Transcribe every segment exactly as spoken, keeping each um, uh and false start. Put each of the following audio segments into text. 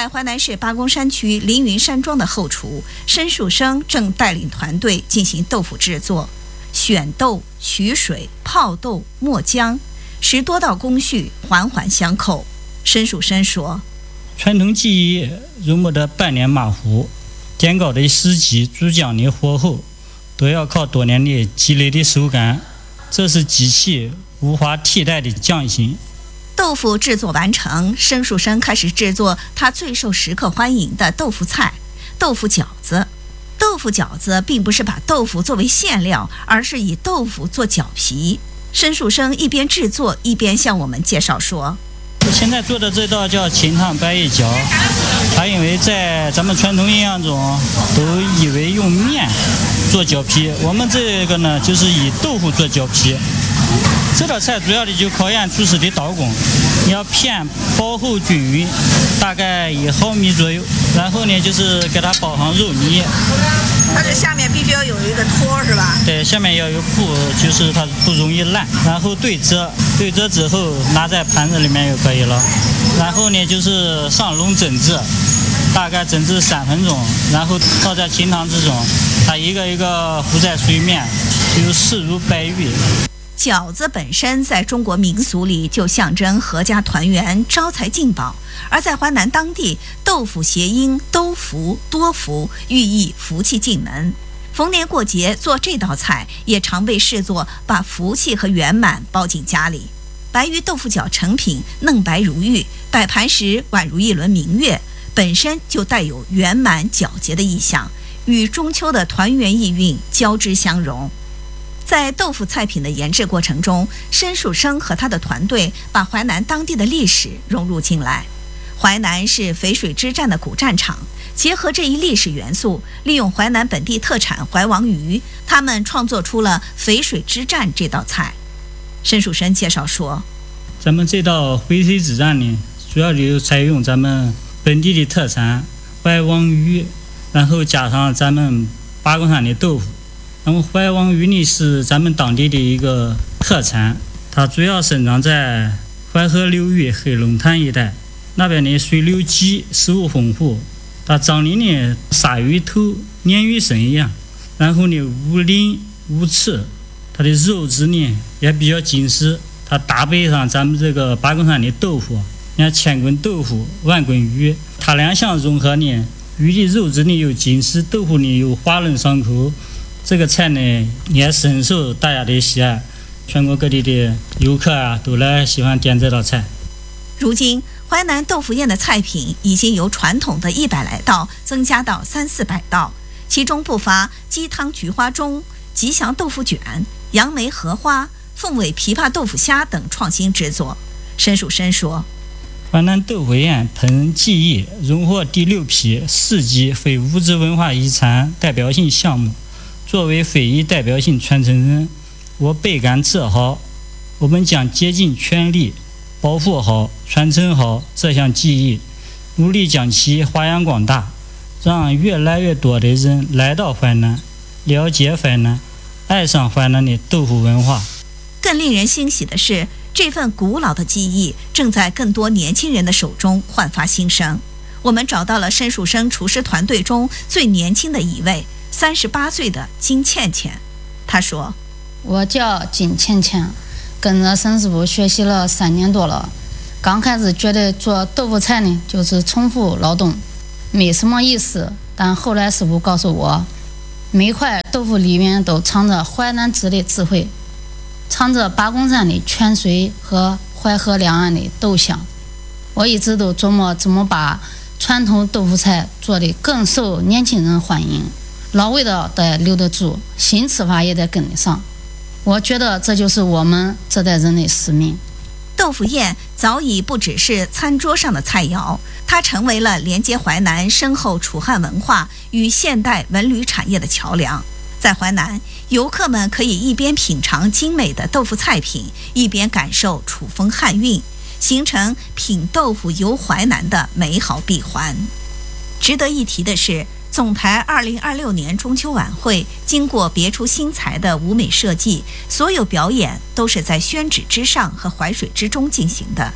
在淮南市八公山区凌云山庄的后厨，申树生正带领团队进行豆腐制作，选豆、取水、泡豆、磨浆，十多道工序环环相扣。申树生说：“ 传统技艺容不得半年马虎，点糕的时机、煮浆的火候，都要靠多年的积累的手感，这是机器无法替代的匠心。” 豆腐制作完成，申树生开始制作他最受食客欢迎的豆腐菜——豆腐饺子。豆腐饺子并不是把豆腐作为馅料，而是以豆腐做饺皮。申树生一边制作一边向我们介绍说：“ 现在做的这道叫清汤白玉饺，它因为在咱们传统营养中都以为用面做饺皮，我们这个呢就是以豆腐做饺皮。这道菜主要的就考验厨师的刀工，你要片薄厚均匀，大概一毫米左右，然后呢就是给它包上肉泥。 它这下面必须要有一个托是吧？ 对，下面要有布，就是它不容易烂。然后对折，对折之后拿在盘子里面就可以了。然后呢就是上笼蒸制，大概蒸制三分钟，然后倒在清汤之中，它一个一个浮在水面，就势如白玉。 饺子本身在中国民俗里就象征阖家团圆、招财进宝，而在淮南当地，豆腐谐音兜福、多福，寓意福气进门。逢年过节做这道菜，也常被视作把福气和圆满包进家里。白玉豆腐饺成品嫩白如玉，摆盘时宛如一轮明月，本身就带有圆满皎洁的意象，与中秋的团圆意蕴交织相融。在豆腐菜品的研制过程中，申树生和他的团队把淮南当地的历史融入进来。淮南是淝水之战的古战场，结合这一历史元素，利用淮南本地特产淮王鱼，他们创作出了淝水之战这道菜。申树生介绍说：“ 咱们这道淝水之战呢，主要就采用咱们本地的特产淮王鱼，然后加上咱们八公山的豆腐。那么淮王鱼呢是咱们当地的一个特产，它主要生长在淮河流域黑龙潭一带，那边的水流急，食物丰富，它长得呢鲨鱼头、鲶鱼身一样，然后呢无鳞无刺，它的肉质呢也比较紧实，它搭配上咱们这个八公山的豆腐，你看千滚豆腐、万滚鱼，它两项融合呢，鱼的肉质呢又紧实，豆腐呢又滑润爽口。这个菜呢也深受大家的喜爱，全国各地的游客啊都来喜欢点这道菜。 如今淮南豆腐宴的菜品已经由传统的一百来道增加到三四百道，其中不乏鸡汤菊花盅、吉祥豆腐卷、杨梅荷花、凤尾枇杷豆腐虾等创新制作。申树生说：“ 淮南豆腐宴烹饪技艺荣获第六批市级非物质文化遗产代表性项目。作为非遗代表性传承人，我倍感自豪。我们将竭尽全力保护好、传承好这项技艺，努力将其发扬光大，让越来越多的人来到淮南，了解淮南，爱上淮南的豆腐文化。” 更令人欣喜的是，这份古老的技艺正在更多年轻人的手中焕发新生。我们找到了申树生厨师团队中最年轻的一位，三十八岁的金倩倩。她说：“ 我叫金倩倩，跟着申师傅学习了三年多了。刚开始觉得做豆腐菜呢就是重复劳动，没什么意思。但后来师傅告诉我，每块豆腐里面都藏着淮南子的智慧，藏着八公山的泉水和淮河两岸的豆香。我一直都琢磨怎么把传统豆腐菜做得更受年轻人欢迎，老味道得留得住，新吃法也得跟得上。我觉得这就是我们这代人的使命。” 豆腐宴早已不只是餐桌上的菜肴，它成为了连接淮南深厚楚汉文化与现代文旅产业的桥梁。在淮南，游客们可以一边品尝精美的豆腐菜品，一边感受楚风汉韵，形成品豆腐游淮南的美好闭环。值得一提的是，总台二零二六年中秋晚会经过别出心裁的舞美设计，所有表演都是在宣纸之上和淮水之中进行的。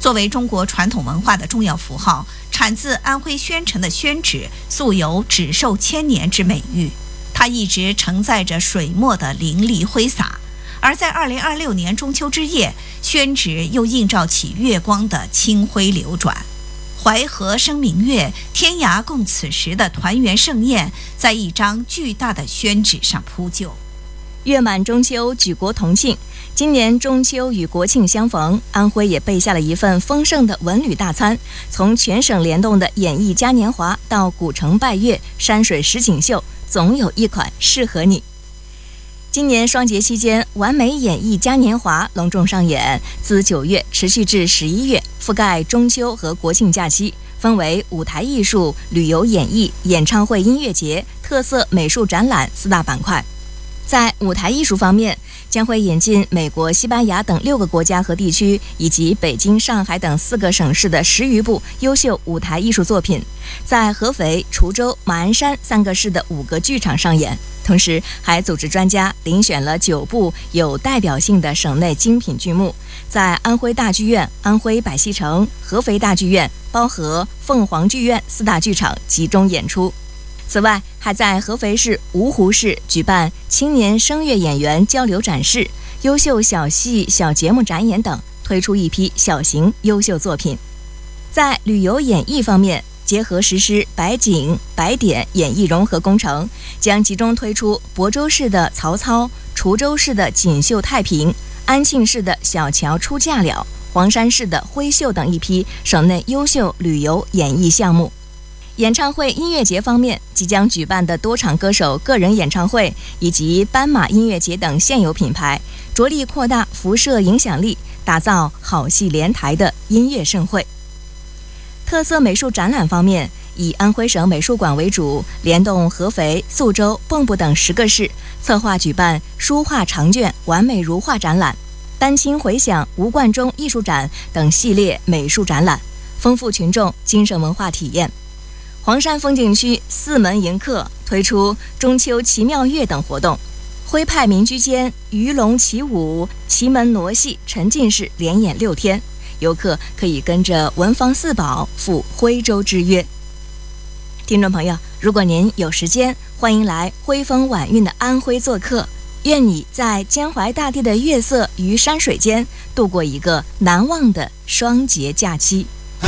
作为中国传统文化的重要符号，产自安徽宣城的宣纸素有纸寿千年之美誉，它一直承载着水墨的凌厉挥洒。而在二零二六年中秋之夜，宣纸又映照起月光的清辉流转。淮河生明月，天涯共此时的团圆盛宴，在一张巨大的宣纸上铺就。 月满中秋，举国同庆。今年中秋与国庆相逢，安徽也备下了一份丰盛的文旅大餐。从全省联动的演艺嘉年华到古城拜月、山水实景秀，总有一款适合你。今年双节期间，完美演艺嘉年华隆重上演，自九月持续至十一月，覆盖中秋和国庆假期，分为舞台艺术、旅游演艺、演唱会、音乐节、特色美术展览四大板块。在舞台艺术方面，将会引进美国、西班牙等六个国家和地区，以及北京、上海等四个省市的十余部优秀舞台艺术作品，在合肥、滁州、马鞍山三个市的五个剧场上演。同时还组织专家遴选了九部有代表性的省内精品剧目，在安徽大剧院、安徽百戏城、合肥大剧院、包河、凤凰剧院四大剧场集中演出。此外，还在合肥市芜湖市举办青年声乐演员交流展示、优秀小戏小节目展演等，推出一批小型优秀作品。在旅游演艺方面，结合实施白景白点演艺融合工程，将集中推出亳州市的曹操、滁州市的锦绣太平、安庆市的小桥出嫁了、黄山市的徽秀等一批省内优秀旅游演艺项目。演唱会音乐节方面，即将举办的多场歌手个人演唱会以及斑马音乐节等现有品牌，着力扩大辐射影响力，打造好戏连台的音乐盛会。特色美术展览方面，以安徽省美术馆为主，联动合肥、宿州、蚌埠等十个市，策划举办书画长卷、完美如画展览、丹青回响、吴冠中艺术展等系列美术展览，丰富群众精神文化体验。黄山风景区四门迎客推出中秋奇妙月等活动，徽派民居间鱼龙起舞、奇门傩戏沉浸式连演六天，游客可以跟着文房四宝赴徽州之约。听众朋友，如果您有时间，欢迎来徽风晚韵的安徽做客，愿你在江淮大地的月色与山水间度过一个难忘的双节假期。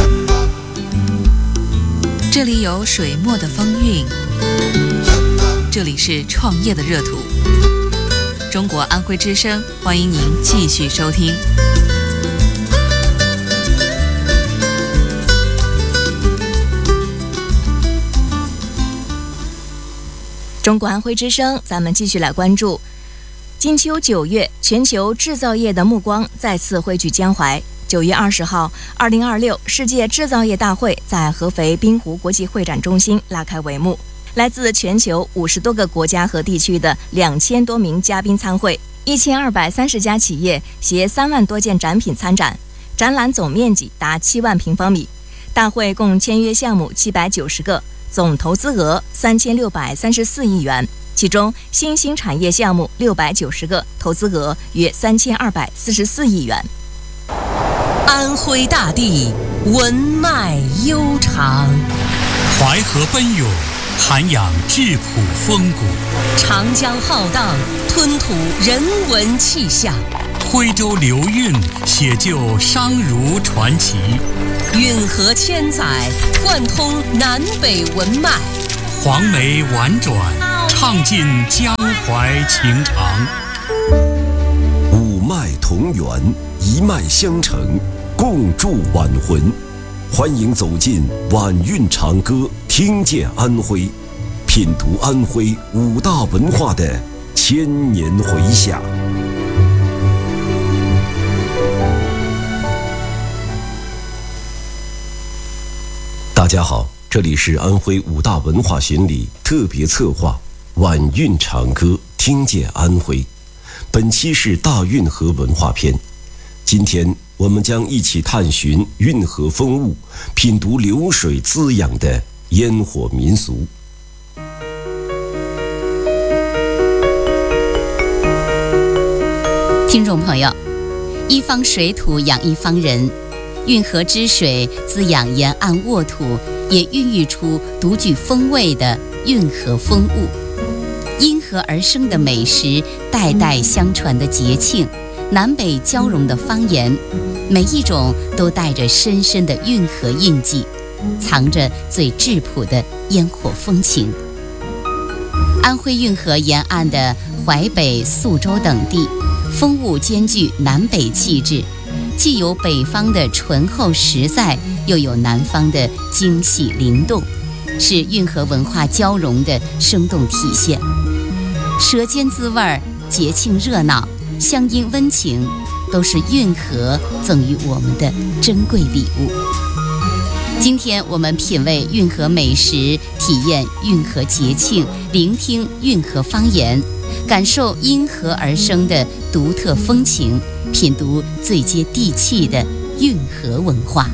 这里有水墨的风韵，这里是创业的热土。中国安徽之声，欢迎您继续收听。 中国安徽之声，咱们继续来关注。金秋九月，全球制造业的目光再次汇聚江淮。九月二十号，二零二六世界制造业大会在合肥滨湖国际会展中心拉开帷幕。来自全球五十多个国家和地区的两千多名嘉宾参会，一千二百三十家企业携三万多件展品参展，展览总面积达七万平方米。大会共签约项目七百九十个，总投资额三千六百三十四亿元。其中新兴产业项目六百九十个，投资额约三千二百四十四亿元。 安徽大地文脉悠长， 淮河奔涌，涵养质朴风骨； 长江浩荡，吞吐人文气象； 徽州流韵，写就商儒传奇； 运河千载，贯通南北文脉； 黄梅婉转，唱尽江淮情长。 五脉同源，一脉相承，共筑晚魂。欢迎走进晚韵长歌，听见安徽，品读安徽五大文化的千年回响。大家好，这里是安徽五大文化巡礼特别策划晚韵长歌，听见安徽。本期是大运河文化篇，今天我们将一起探寻运河风物，品读流水滋养的烟火民俗。 听众朋友，一方水土养一方人， 运河之水滋养沿岸沃土，也孕育出独具风味的运河风物。因河而生的美食，代代相传的节庆，南北交融的方言，每一种都带着深深的运河印记，藏着最质朴的烟火风情。安徽运河沿岸的淮北、宿州等地，风物兼具南北气质，既有北方的醇厚实在，又有南方的精细灵动，是运河文化交融的生动体现。舌尖滋味，节庆热闹，乡音温情，都是运河赠予我们的珍贵礼物。今天我们品味运河美食，体验运河节庆，聆听运河方言，感受因河而生的独特风情，品读最接地气的运河文化。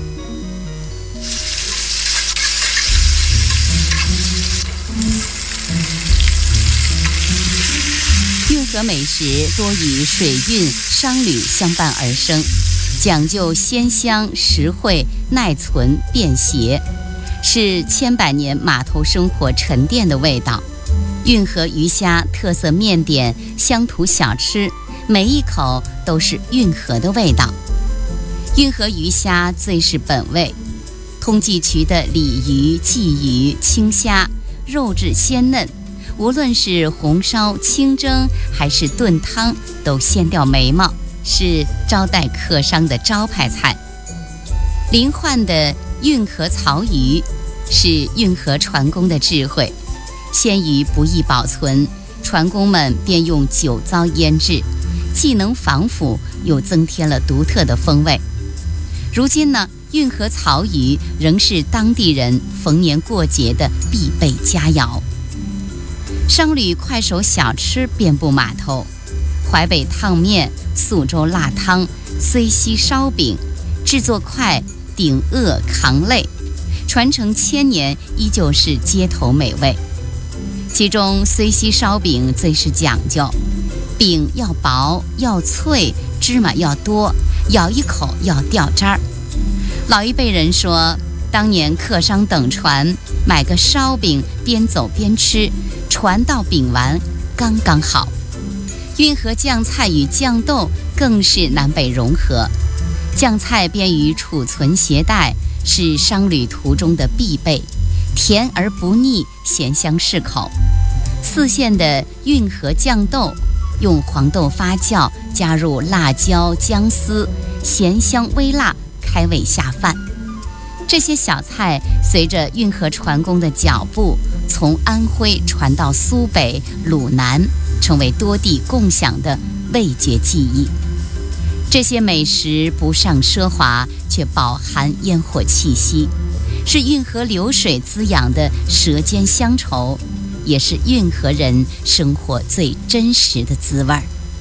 运河美食多与水运、商旅相伴而生，讲究鲜香、实惠、耐存、便携，是千百年码头生活沉淀的味道。运河鱼虾特色面点、乡土小吃，每一口都是运河的味道。运河鱼虾最是本味，通济渠的鲤鱼、鲫鱼、青虾，肉质鲜嫩，无论是红烧、清蒸还是炖汤，都鲜调美貌，是招待客商的招牌菜。临滙的运河草鱼是运河船工的智慧，鲜鱼不易保存，船工们便用酒糟腌制，既能防腐，又增添了独特的风味。如今呢，运河草鱼仍是当地人逢年过节的必备佳肴。商旅快手小吃遍布码头，淮北烫面、宿州辣汤、睢溪烧饼，制作快，顶饿扛累，传承千年，依旧是街头美味。其中睢溪烧饼最是讲究，饼要薄要脆，芝麻要多，咬一口要掉渣儿。老一辈人说，当年客商等船，买个烧饼，边走边吃，船到饼完刚刚好。运河酱菜与酱豆更是南北融合，酱菜便于储存携带，是商旅途中的必备，甜而不腻，咸香适口。四县的运河酱豆用黄豆发酵，加入辣椒、姜丝，咸香微辣，开胃下饭。这些小菜随着运河船工的脚步，从安徽传到苏北、鲁南，成为多地共享的味觉记忆。这些美食不上奢华，却饱含烟火气息，是运河流水滋养的舌尖乡愁，也是运河人生活最真实的滋味儿。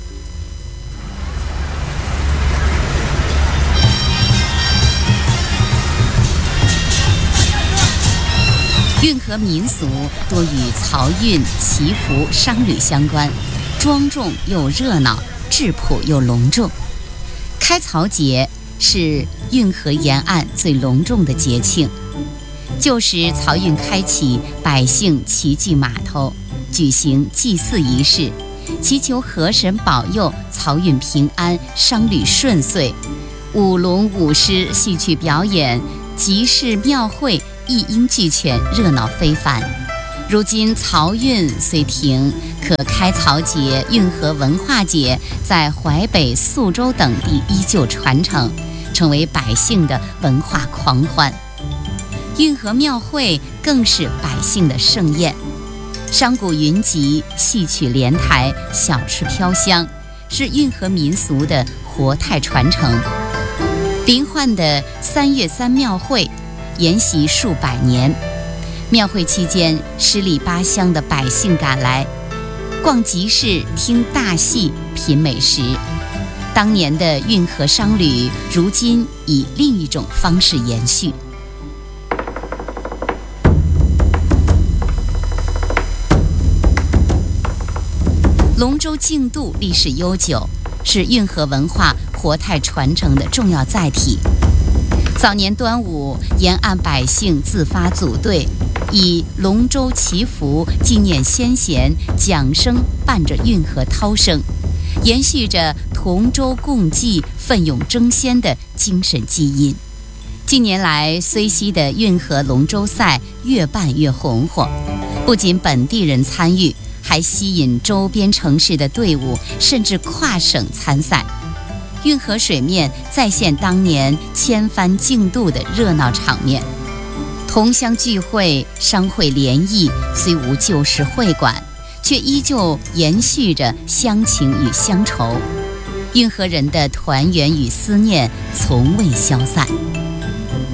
运河民俗多与漕运、祈福、商旅相关，庄重又热闹，质朴又隆重。开漕节是运河沿岸最隆重的节庆。旧时漕运开启，百姓齐聚码头，举行祭祀仪式，祈求河神保佑漕运平安，商旅顺遂。舞龙舞狮、戏曲表演、集市庙会一应俱全，热闹非凡。如今漕运虽停，可开漕节、运河文化节在淮北、宿州等地依旧传承，成为百姓的文化狂欢。运河庙会更是百姓的盛宴，商贾云集，戏曲连台，小吃飘香，是运河民俗的活态传承。临滙的三月三庙会沿袭数百年，庙会期间，十里八乡的百姓赶来，逛集市、听大戏、品美食。当年的运河商旅，如今以另一种方式延续。龙舟竞渡历史悠久，是运河文化活态传承的重要载体。 早年端午，沿岸百姓自发组队，以龙舟祈福纪念先贤，桨声伴着运河涛声，延续着同舟共济、奋勇争先的精神基因。近年来，睢溪的运河龙舟赛越办越红火，不仅本地人参与，还吸引周边城市的队伍，甚至跨省参赛。运河水面再现当年千帆竞渡的热闹场面，同乡聚会、商会联谊，虽无旧时会馆，却依旧延续着乡情与乡愁。运河人的团圆与思念从未消散。